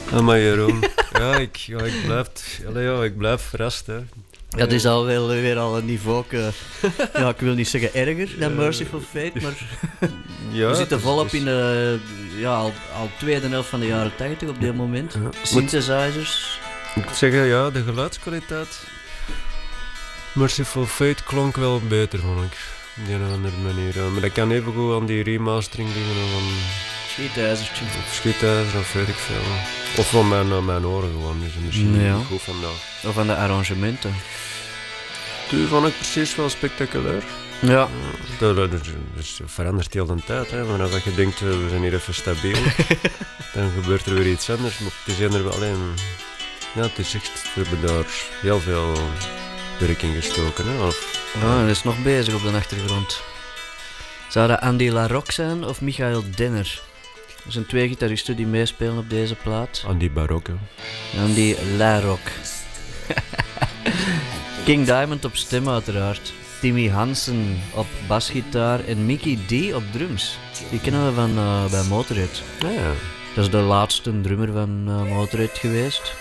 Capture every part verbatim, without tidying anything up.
Ah, maar Jeroen, ja, ik, ja, ik, blijf, allee, ja, ik blijf verrast. Hè. Ja, het is al wel weer al een niveau. Uh, ja, ik wil niet zeggen erger dan Merciful Fate, maar ja, we zitten dus, volop dus, in de ja, al, al tweede helft van de jaren tachtig op dit moment. Ja. Synthesizers. Ik moet zeggen, ja, de geluidskwaliteit. Merciful Fate klonk wel beter, vond ik. Op die een andere manier. Ja. Maar dat kan even goed aan die remastering liggen van Schietijzertje. of schietijzer of weet ik veel. Of van mijn, uh, mijn oren gewoon. Dus misschien Ja. niet goed vandaag. Of aan de arrangementen. Die vond ik precies wel spectaculair. Ja. Dat, dat, dat, dat verandert heel de tijd. Hè. Wanneer dat je denkt, we zijn hier even stabiel, dan gebeurt er weer iets anders. Maar het is er wel alleen. Ja, het is echt, we hebben daar heel veel werk in gestoken. Hè. Of, Oh, hij is nog bezig op de achtergrond. Zou dat Andy LaRocque zijn of Michael Denner? Er zijn twee gitaristen die meespelen op deze plaat. aan die barokke. Andy LaRocque. King Diamond op stem uiteraard. Timmy Hansen op basgitaar en Mickey D op drums. Die kennen we van uh, bij Motorhead. Ah, ja. Dat is de laatste drummer van uh, Motorhead geweest.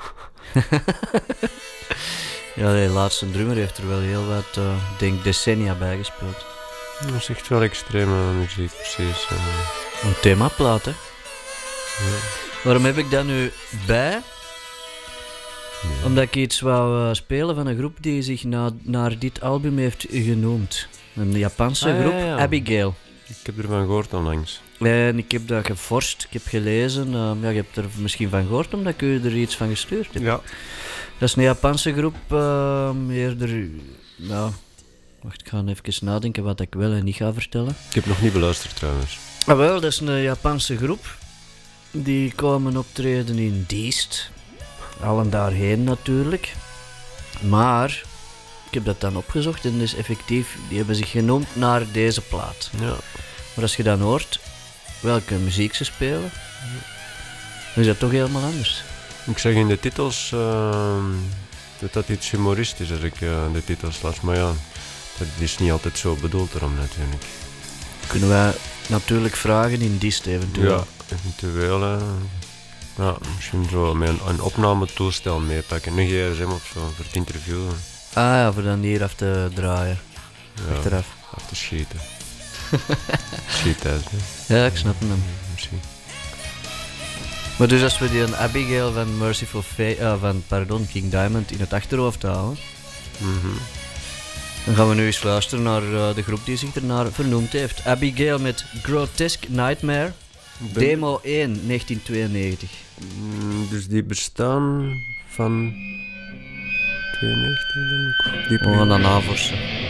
Ja, de laatste drummer heeft er wel heel wat, uh, denk decennia bij gespeeld. Dat is echt wel extreme muziek, precies. Uh. Een themaplaat, hè? Ja. Waarom heb ik dat nu bij? Ja. Omdat ik iets wou uh, spelen van een groep die zich na, naar dit album heeft genoemd. Een Japanse Ah, ja, groep, ja. Abigail. Ik heb ervan gehoord onlangs. En ik heb dat geforst, ik heb gelezen. Uh, ja, je hebt er misschien van gehoord omdat ik u er iets van gestuurd heb. Ja. Dat is een Japanse groep, uh, eerder... Nou, wacht, ik ga even nadenken wat ik wel en niet ga vertellen. Ik heb nog niet beluisterd trouwens. Ah, wel, dat is een Japanse groep. Die komen optreden in Diest. Allen daarheen natuurlijk. Maar, ik heb dat dan opgezocht en dus effectief, die hebben zich genoemd naar deze plaat. Ja. Maar als je dan hoort welke muziek ze spelen, dan is dat toch helemaal anders. Ik zeg in de titels uh, dat dat iets humoristisch is als ik uh, de titels las, maar ja, dat is niet altijd zo bedoeld erom natuurlijk. Kunnen wij natuurlijk vragen in Diest eventueel. Ja, eventueel. Uh, ja, misschien zo met een, een opnametoestel meepakken, een G S M of zo voor het interview. Ah ja, voor dan hier af te draaien. Ja, Achteraf. af te schieten. Schietijs, hè? Ja, ik snap hem. Misschien. Maar dus als we die een Abigail van Merciful Fate, uh, van pardon, King Diamond in het achterhoofd houden, Mm-hmm. dan gaan we nu eens luisteren naar uh, de groep die zich ernaar vernoemd heeft. Abigail met Grotesque Nightmare, Ben... demo één, negentien tweeënnegentig. Mm, dus die bestaan van tweeënnegentig, denk ik. Die We gaan dat navorsen.